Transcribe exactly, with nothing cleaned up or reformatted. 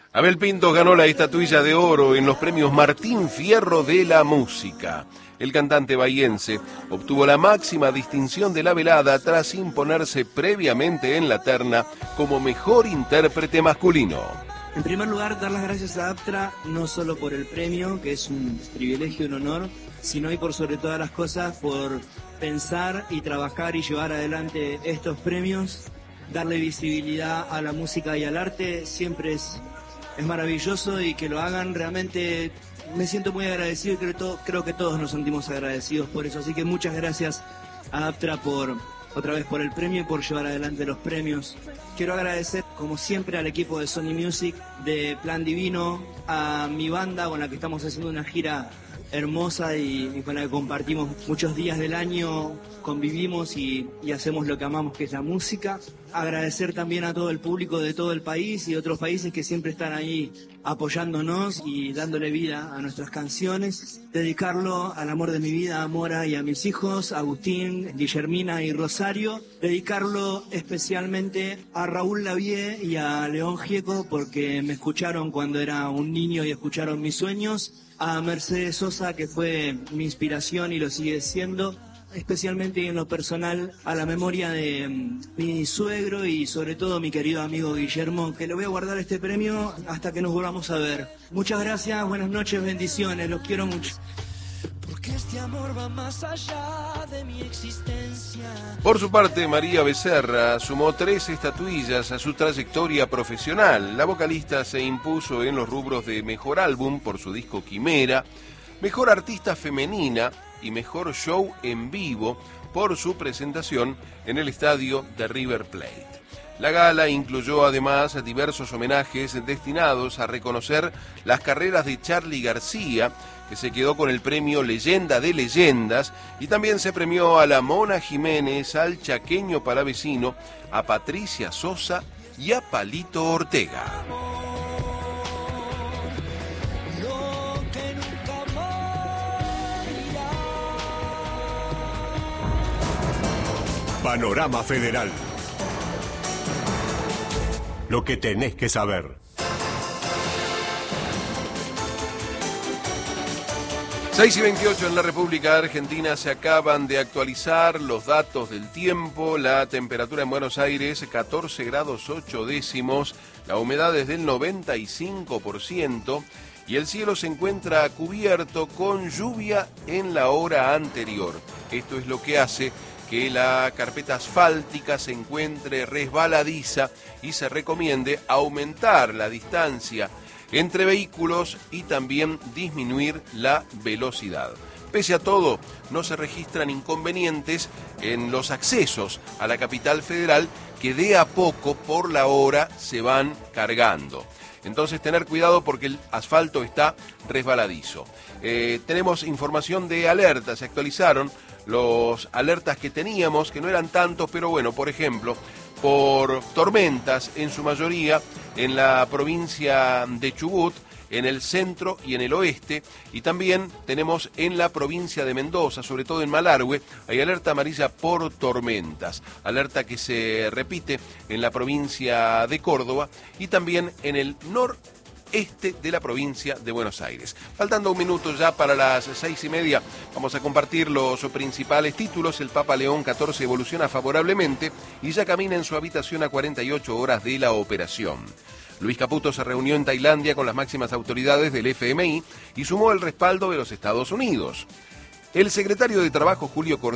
Abel Pintos ganó la estatuilla de oro en los premios Martín Fierro de la música. El cantante bahiense obtuvo la máxima distinción de la velada tras imponerse previamente en la terna como mejor intérprete masculino. En primer lugar, dar las gracias a Aptra no solo por el premio, que es un privilegio y un honor, sino y por sobre todas las cosas por pensar y trabajar y llevar adelante estos premios. Darle visibilidad a la música y al arte siempre es, es maravilloso, y que lo hagan realmente me siento muy agradecido y creo, to, creo que todos nos sentimos agradecidos por eso. Así que muchas gracias a Aptra por otra vez por el premio y por llevar adelante los premios. Quiero agradecer como siempre al equipo de Sony Music, de Plan Divino, a mi banda con la que estamos haciendo una gira hermosa y, y con la que compartimos muchos días del año, convivimos y, y hacemos lo que amamos, que es la música. Agradecer también a todo el público de todo el país y de otros países que siempre están ahí apoyándonos y dándole vida a nuestras canciones. Dedicarlo al amor de mi vida, a Mora y a mis hijos, Agustín, Guillermina y Rosario. Dedicarlo especialmente a Raúl Lavie y a León Gieco, porque me escucharon cuando era un niño y escucharon mis sueños. A Mercedes Sosa, que fue mi inspiración y lo sigue siendo, especialmente y en lo personal a la memoria de um, mi suegro y sobre todo mi querido amigo Guillermo, que le voy a guardar este premio hasta que nos volvamos a ver. Muchas gracias, buenas noches, bendiciones, los quiero mucho. Porque este amor va más allá de mi existencia. Por su parte, María Becerra sumó tres estatuillas a su trayectoria profesional. La vocalista se impuso en los rubros de Mejor Álbum por su disco Quimera, Mejor Artista Femenina y Mejor Show en Vivo por su presentación en el estadio de River Plate. La gala incluyó además diversos homenajes destinados a reconocer las carreras de Charly García, que se quedó con el premio Leyenda de Leyendas, y también se premió a la Mona Jiménez, al chaqueño palavecino, a Patricia Sosa y a Palito Ortega. Panorama Federal. Lo que tenés que saber. seis y veintiocho en la República Argentina. Se acaban de actualizar los datos del tiempo. La temperatura en Buenos Aires, catorce grados ocho décimos. La humedad es del noventa y cinco por ciento. Y el cielo se encuentra cubierto con lluvia en la hora anterior. Esto es lo que hace que la carpeta asfáltica se encuentre resbaladiza y se recomiende aumentar la distancia entre vehículos y también disminuir la velocidad. Pese a todo, no se registran inconvenientes en los accesos a la capital federal, que de a poco por la hora se van cargando. Entonces tener cuidado porque el asfalto está resbaladizo. Eh, tenemos información de alertas, se actualizaron los alertas que teníamos, que no eran tantos, pero bueno, por ejemplo, por tormentas en su mayoría en la provincia de Chubut, en el centro y en el oeste, y también tenemos en la provincia de Mendoza, sobre todo en Malargüe, hay alerta amarilla por tormentas, alerta que se repite en la provincia de Córdoba y también en el noreste de la provincia de Buenos Aires. Faltando un minuto ya para las seis y media, vamos a compartir los principales títulos. El Papa León catorce evoluciona favorablemente y ya camina en su habitación a cuarenta y ocho horas de la operación. Luis Caputo se reunió en Tailandia con las máximas autoridades del F M I y sumó el respaldo de los Estados Unidos. El secretario de Trabajo, Julio Cordero,